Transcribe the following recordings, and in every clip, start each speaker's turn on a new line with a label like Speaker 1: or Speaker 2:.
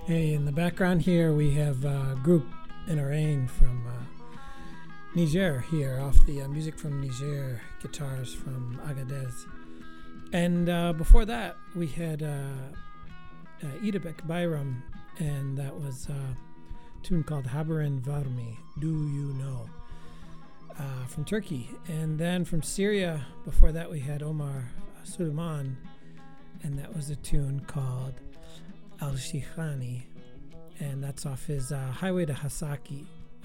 Speaker 1: Hey, in the background here we have a group in Orain from Niger here, off the music from Niger, guitars from Agadez. And before that we had Idebek Bayram, and that was a tune called Haberin Varmi, Do You Know, from Turkey. And then from Syria, before that we had Omar Suleiman, and that was a tune called Al-Shikhani, and that's off his Highway to Hasaki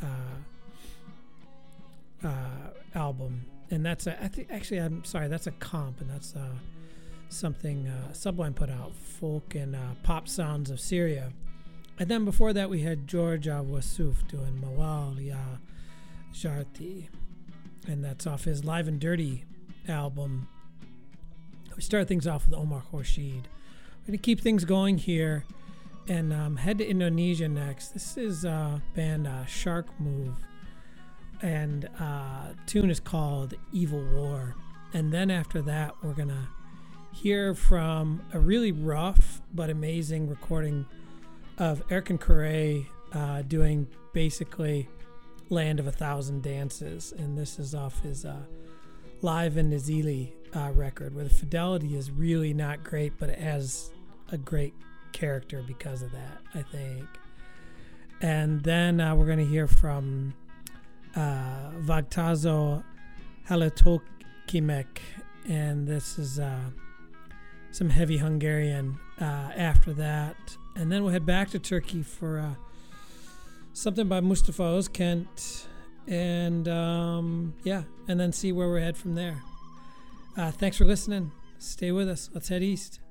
Speaker 1: album. And that's that's a comp, and that's something Sublime put out, folk and pop sounds of Syria. And then before that we had George Wassouf doing Mawal Ya Jarti, and that's off his Live and Dirty album. We start things off with Omar Khorshid. We're going to keep things going here and head to Indonesia next. This is band Shark Move, and tune is called Evil War. And then after that we're going to hear from a really rough but amazing recording of Erkan Kuray doing basically Land of a Thousand Dances, and this is off his Live in Nazili record, where the fidelity is really not great, but it has a great character because of that, I think. And then we're going to hear from Vagtazo Halatokimek, and this is some heavy Hungarian after that. And then we'll head back to Turkey for something by Mustafa Özkent, and and then see where we're head from there. Thanks for listening. Stay with us. Let's head east.